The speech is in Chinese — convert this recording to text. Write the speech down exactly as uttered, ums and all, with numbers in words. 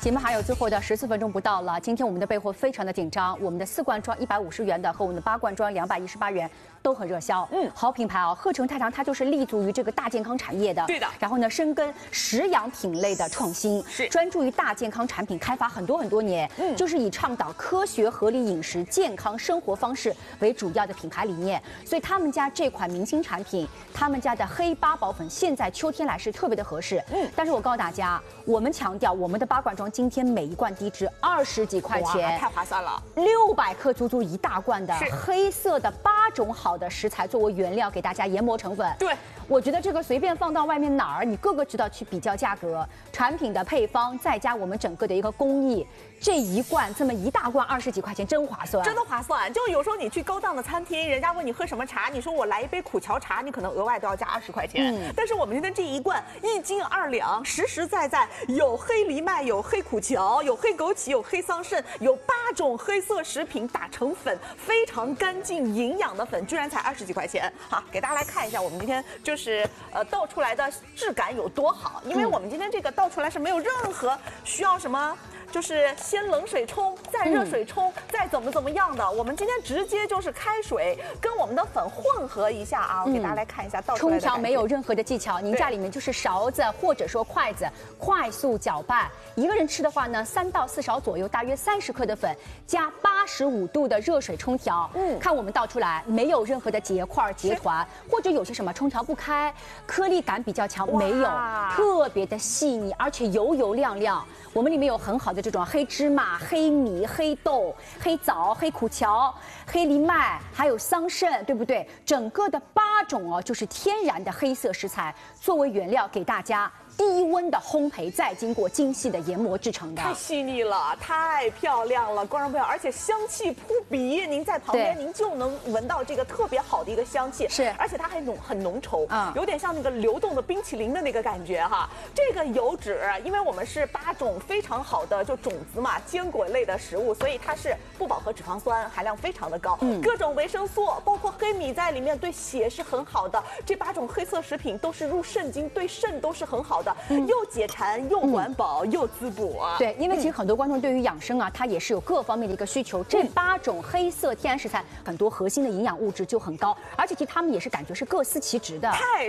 节目还有最后的十四分钟不到了，今天我们的备货非常的紧张，我们的四罐装一百五十元的和我们的八罐装两百一十八元都很热销。嗯，好品牌啊，鹤城太长它就是立足于这个大健康产业的。 对的。 然后呢，深耕食养品类的创新， 是专注于大健康产品开发很多很多年。嗯，就是以倡导科学合理饮食、健康生活方式为主要的品牌理念。所以他们家这款明星产品，他们家的黑八宝粉，现在秋天来是特别的合适。嗯，但是我告诉大家，我们强调我们的八罐装今天每一罐低至二十几块钱， 太划算了。 六百克足足一大罐的黑色的八种好的食材作为原料给大家研磨成粉。 对， 我觉得这个随便放到外面哪儿，你个个知道去比较价格，产品的配方再加我们整个的一个工艺，这一罐这么一大罐二十几块钱真划算， 真的划算。就有时候你去高档的餐厅，人家问你喝什么茶，你说我来一杯苦荞茶，你可能额外都要加二十块钱。嗯，但是我们今天这一罐一斤二两，实实在在有黑藜麦，有黑苦荞，有黑枸杞，有黑桑葚，有八种黑色食品打成粉，非常干净营养的粉，居然才二十几块钱。好，给大家来看一下，我们今天就是呃倒出来的质感有多好，因为我们今天这个倒出来是没有任何需要什么。就是先冷水冲，再热水冲，嗯、再怎么怎么样的。我们今天直接就是开水跟我们的粉混合一下啊，我给大家来看一下倒出来的。 冲调没有任何的技巧，您家里面就是勺子或者说筷子，快速搅拌。一个人吃的话呢，三到四勺左右，大约三十克的粉，加八十五度的热水冲调。嗯，看我们倒出来没有任何的结块结团，或者有些什么冲调不开，颗粒感比较强，没有，特别的细腻，而且油油亮亮。我们里面有很好的这种黑芝麻、黑米、黑豆、黑枣、黑苦荞、黑藜麦，还有桑葚，对不对？整个的八种哦，就是天然的黑色食材作为原料给大家。低温的烘焙，再经过精细的研磨制成的， 太细腻了，太漂亮了，观众朋友，而且香气扑鼻，您在旁边您就能闻到这个特别好的一个香气， 是， 而且它还浓很浓稠，嗯，有点像那个流动的冰淇淋的那个感觉哈。这个油脂，因为我们是八种非常好的就种子嘛，坚果类的食物，所以它是不饱和脂肪酸含量非常的高，嗯，各种维生素，包括黑米在里面，对血是很好的。这八种黑色食品都是入肾经，对肾都是很好的。嗯、又解馋又环保、嗯、又滋补啊！ 对，因为其实很多观众对于养生啊，它也是有各方面的一个需求。这八种黑色天然食材，很多核心的营养物质就很高，而且其实他们也是感觉是各司其职的。 太